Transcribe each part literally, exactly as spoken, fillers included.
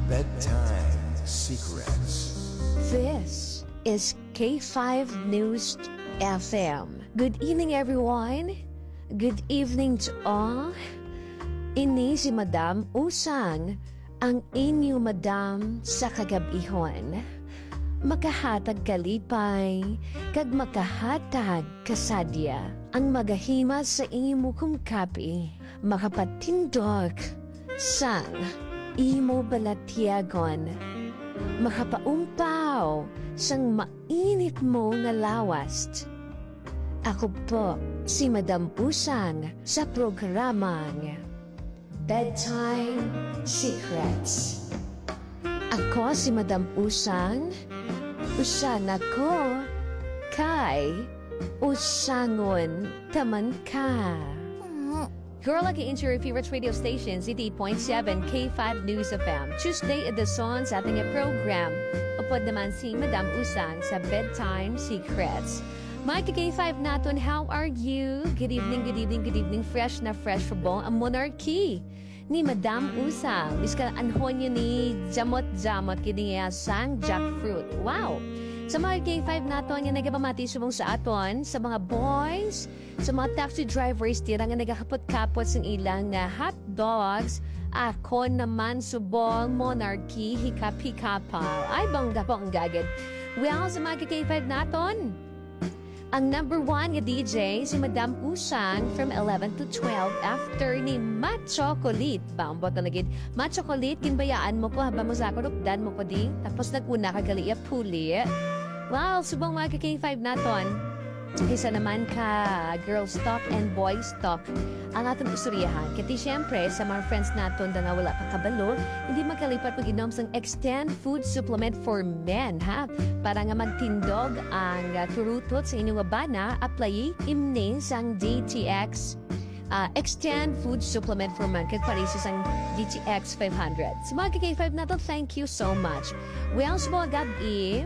Bedtime Secrets. This is K five News F M. Good evening, everyone. Good evening to all. Ini si Madam Usang, ang inyo Madam sa kagabihon. Makahatag kalipay, kag makahatag kasadya. Ang magahima sa imo kong kapi, makapatindog sang imo balatyagon. Makapaumpaw sang mainit mo nga lawas. Ako po si Madam Usang sa programang Bedtime Secrets. Ako si Madam Usang, usan ako kay usangon taman ka. Girl, lagi into your favorite radio station, eighty point seven K five News F M. Tuesday edisyon sa ating program. Upod naman si Madam Usang sa Bedtime Secrets. Mike K five naton, how are you? Good evening, good evening, good evening. Fresh na fresh for bong ang monarchy ni Madam Usang. Biska anhon niya ni jamot-jamot kiniya sang jackfruit. Wow! Sa mga K five naton nga nagapamati sumong sa aton, sa mga boys, sa mga taxi drivers, tira nga nagakapot-kapot sa ilang nga hot dogs, ako naman subong monarchy, hikap-hikapal. Ay, bangga po ang gagad. Well, sa mga K five naton, ang number one nga D J, si Madam Usang from eleven to twelve after ni Machocolate. Bambot na lagid. Machocolate, kinbayaan mo ko habang mo sa kurupdan mo ko di. Tapos naguna ka gali puli. Wow, subong mga K five naton. Isa naman ka girls talk and boys talk ang atong istoryahan. Kati syempre sa mga friends naton na wala pa kabalo, hindi makalipat mag-inom sang Extend Food Supplement for Men, ha? Para nga magtindog ang uh, turutot sa inyong bana, apply imne sang D T X uh, Extend Food Supplement for Men kag parisis ang D T X five hundred. Sa mga K five naton, thank you so much. Well, sa mga gabi,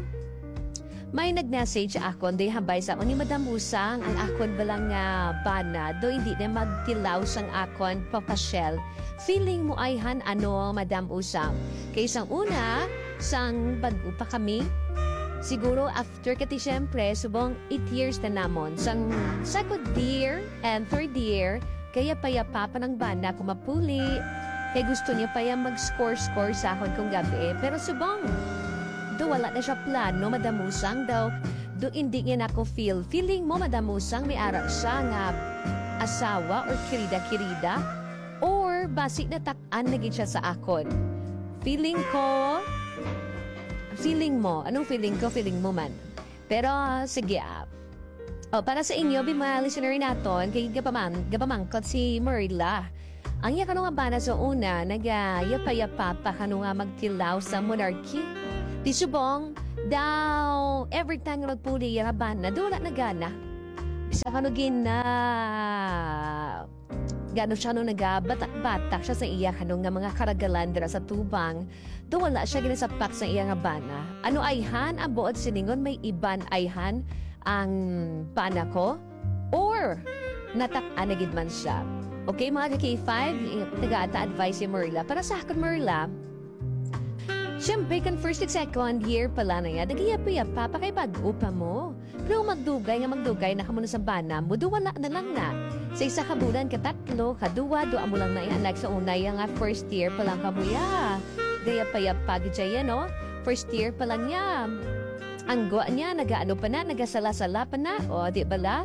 may nag-message ako, hindi habay sa ako ni Madam Usang, ang akon balang nga bana, do hindi na magtilaw sang akon papasyel. Feeling mo ay han ano, Madam Usang? Kaysang una, sang bago pa kami, siguro after kati syempre, subong eight years na namon. Sang second year and third year, kaya payapa pa ng bana kumapuli, kaya gusto niya pa yung mag-score-score sa akon kong gabi. Pero subong, do wala na siya plano, Madam Usang daw. Do hindi niya na ako feel. Feeling mo, Madam Usang, may arak siya nga asawa or kirida-kirida? Or basi na tak-an na siya sa akon? Feeling ko, feeling mo, anong feeling ko? Feeling mo man. Pero, sige ah. O, para sa inyo, mga listener naton, kay gapaman, gapamangkot si Marilla. Ang iya kanong abana sa una, nagayapa-yapa pa kanong magtilaw sa monarchy. Di subong, daw, every time nga magpuli yung abana, doon na nagana. Bisa kanugin na, gano'n siya nung nagabatak-batak siya sa iya kanong nga mga karagalan dira sa tubang, doon wala siya ginasapak sa iya nga bana. Ano ayhan, abood siningon, may iban ayhan ang bana ko? Or, natak-an na gid man siya. Okay, mga K five, taga-ata-advise si Marilla. Para sa akin, Marilla, siyempre, kan first and second year pala na yan, nag-iyap-iyapa pa kay pag-upa mo. Pero magdugay nga magdugay na kamuna sa bana mo, duwa na na lang na. Sa isa ka bulan, katatlo, kaduwa, doa mo lang na yan. Like sa una, yung nga first year pa lang kamuya. Gaya-payapa, gaya no? First year pa lang niya. Ang gwa niya, nag-ano pa na, nag-asala-sala pa na. O, di ba la?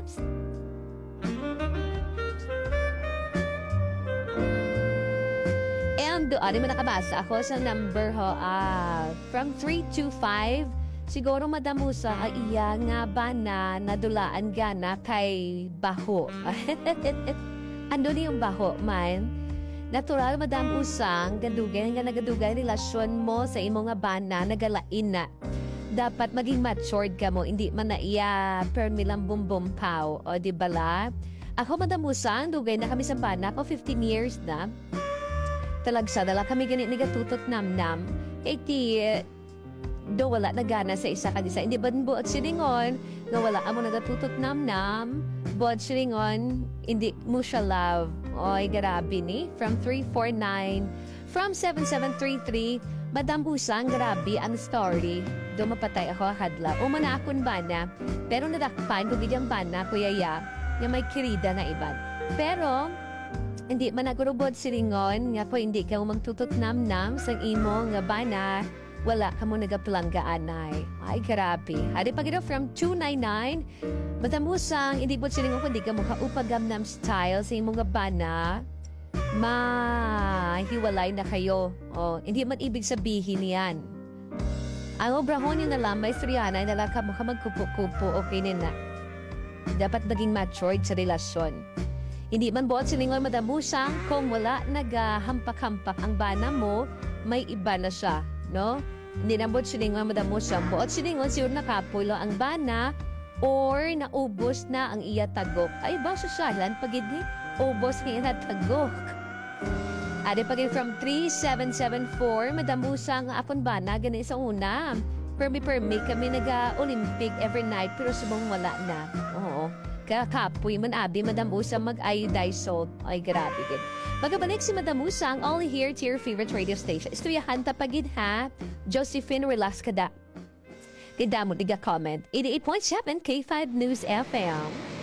Do ano man nakabasa ako sa number ho, uh, from three to five, siguro Madam Usa ay iya nga ba na nadulaan gana kay baho. Ando ni yung baho man? Natural, Madam Usang, gadugay nga nagadugay relasyon mo sa imo nga bana, nagalain na. Dapat maging matured ka mo, hindi man na iya permilang bumbumpaw. O di bala? Ako, Madam Usang, dugay na kami sa bana ko, fifteen years na. Talagsa, dala kami ganit nagatutot nam-nam. Eh, ti, do wala na gana sa isa ka disa. Hindi ba buot silingon, na wala amo nagatutot nam-nam, buot silingon, hindi mo siya love. Oy, garabi ni. From three four nine, From seven seven three three, Madam Busang, grabe ang story. Do mapatay ako hadla. O mana akon bana, pero nadakpan ko gidyang bana, kuya ya, nga may kirida na iban. Pero, hindi man nagurubod silingon, nga po hindi ka magtutut nam-nam sa imo nga bana, wala ka mo nagapulanggaan ay. Ay, grabe. Hari pa gito from two nine nine, Madam Busang, hindi po silingon kung di ka mo kaupagam-nam style sa imo nga bana, mahiwalay na kayo. O, hindi man ibig sabihin yan. Ang obrahon yung nalambay sa Rihanna, nalaka mo ka magkupo-kupo, okay na. Dapat maging matured sa relasyon. Hindi man buot silingon, Madam Busang, kung wala nagahampak-hampak ang bana mo, may iba na siya, no? Hindi na buot silingon, Madam Busang, buot silingon, siguro nakapulo ang bana or naubos na ang iya tagok. Ay, ba sosyalan pag hindi ubos ang iya tagok? Ade pagin from three seven seven four, Madam Busang, akon bana, ganun sa una. Permi-permi kami nag-Olympic every night, pero subong wala na. Oo. Kakapoy man abi, Madam Busang, mag-iodized salt. Ay, grabe din. Magabalik si Madam Busang, only here to your favorite radio station. Istuyahan tapagid ha, Josephine, relax ka da. Tidamo, diga comment. eighty-eight point seven K five News F M.